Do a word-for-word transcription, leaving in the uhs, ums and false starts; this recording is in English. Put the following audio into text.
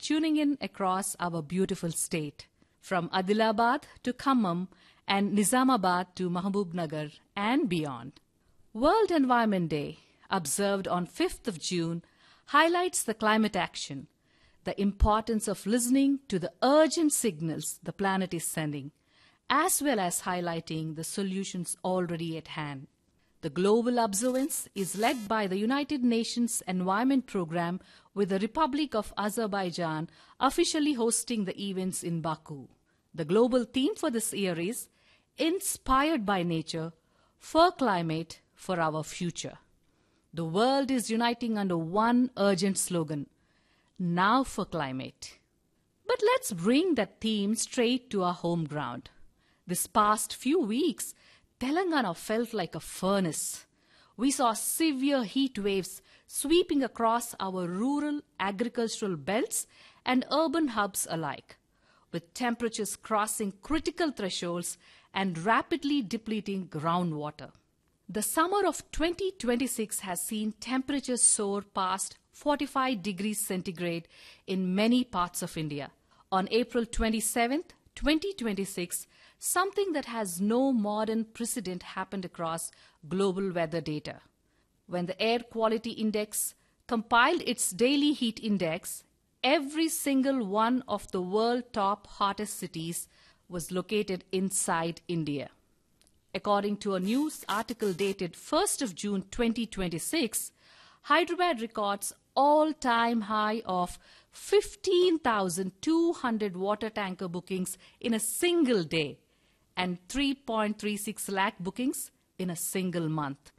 tuning in across our beautiful state, from Adilabad to Khammam and Nizamabad to Mahbubnagar and beyond. World Environment Day, observed on fifth of June, highlights the climate action, the importance of listening to the urgent signals the planet is sending, as well as highlighting the solutions already at hand. The global observance is led by the United Nations Environment Programme, with the Republic of Azerbaijan officially hosting the events in Baku. The global theme for this year is Inspired by Nature, for Climate, for Our Future. The world is uniting under one urgent slogan, Now for Climate. But let's bring that theme straight to our home ground. This past few weeks, Telangana felt like a furnace. We saw severe heat waves sweeping across our rural agricultural belts and urban hubs alike, with temperatures crossing critical thresholds and rapidly depleting groundwater. The summer of twenty twenty-six has seen temperatures soar past forty-five degrees centigrade in many parts of India. On April twenty-seventh, twenty twenty-six, something that has no modern precedent happened across global weather data. When the Air Quality Index compiled its daily heat index, every single one of the world's top hottest cities was located inside India. According to a news article dated first of June twenty twenty-six, Hyderabad records all-time high of fifteen thousand two hundred water tanker bookings in a single day and three point three six lakh bookings in a single month.